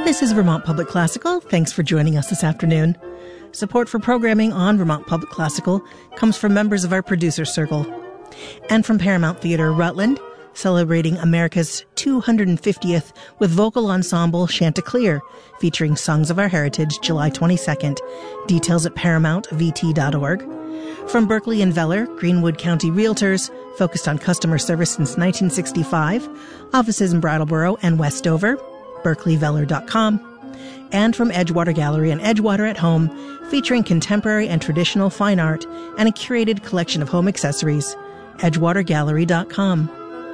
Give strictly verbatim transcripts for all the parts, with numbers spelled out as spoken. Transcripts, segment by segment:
This is Vermont Public Classical. Thanks for joining us this afternoon. Support for programming on Vermont Public Classical comes from members of our producer circle. And from Paramount Theatre Rutland, celebrating America's two hundred fiftieth with vocal ensemble Chanticleer, featuring Songs of Our Heritage, July twenty-second. Details at paramount v t dot org. From Berkeley and Veller, Greenwood County Realtors, focused on customer service since nineteen sixty-five. Offices in Brattleboro and Westover, berkeley veller dot com. And from Edgewater Gallery and Edgewater at Home, featuring contemporary and traditional fine art and a curated collection of home accessories, edgewater gallery dot com.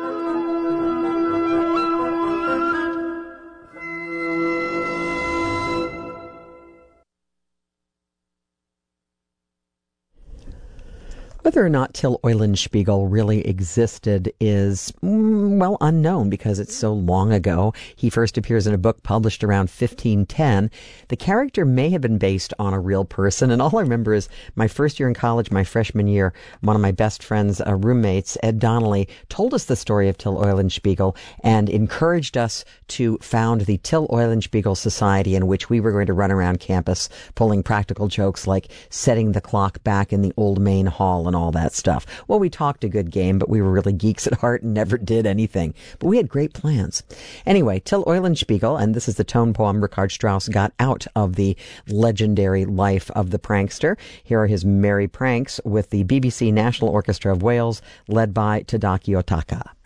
Whether or not Till Eulenspiegel really existed is, mm, well, unknown because it's so long ago. He first appears in a book published around fifteen ten. The character may have been based on a real person, and all I remember is my first year in college, my freshman year, one of my best friends, uh, roommates, Ed Donnelly, told us the story of Till Eulenspiegel and encouraged us to found the Till Eulenspiegel Society, in which we were going to run around campus pulling practical jokes like setting the clock back in the old main hall and all that stuff. Well, we talked a good game, but we were really geeks at heart and never did anything. But we had great plans. Anyway, Till Eulenspiegel, and this is the tone poem Richard Strauss got out of the legendary life of the prankster. Here are his merry pranks with the B B C National Orchestra of Wales, led by Tadaki Otaka.